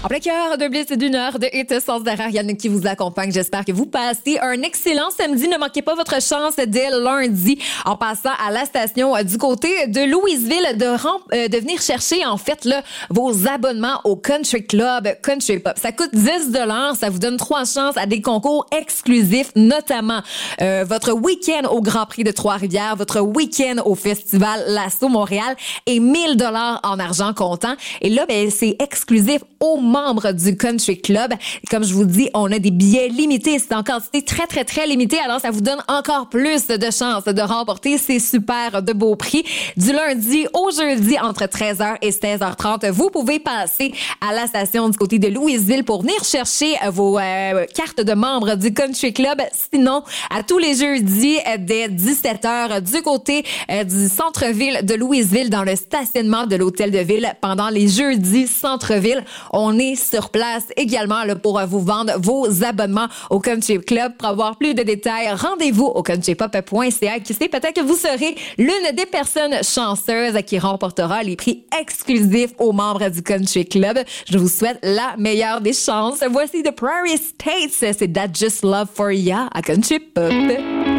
En plein cœur de blitz d'une heure de hit sans d'arrêt, Yannick qui vous accompagne. J'espère que vous passez un excellent samedi. Ne manquez pas votre chance dès lundi en passant à la station du côté de Louisville de venir chercher en fait là, vos abonnements au Country Club Country Pop. Ça coûte 10 $. Ça vous donne 3 chances à des concours exclusifs, notamment votre week-end au Grand Prix de Trois-Rivières, votre week-end au Festival Lasso Montréal et 1000 $ en argent comptant. Et là, ben, c'est exclusif aux membres du Country Club. Comme je vous dis, on a des billets limités. C'est en quantité très, très, très limitée. Alors, ça vous donne encore plus de chances de remporter ces super de beaux prix. Du lundi au jeudi, entre 13h et 16h30, vous pouvez passer à la station du côté de Louisville pour venir chercher vos cartes de membres du Country Club. Sinon, à tous les jeudis, dès 17h, du côté du centre-ville de Louisville, dans le stationnement de l'hôtel de ville, pendant les jeudis centre-ville, on est sur place également là, pour vous vendre vos abonnements au Country Club. Pour avoir plus de détails, rendez-vous au countrypop.ca. Qui sait, peut-être que vous serez l'une des personnes chanceuses qui remportera les prix exclusifs aux membres du Country Club. Je vous souhaite la meilleure des chances. Voici The Prairie States. C'est That Just Love For Ya à Country Pop.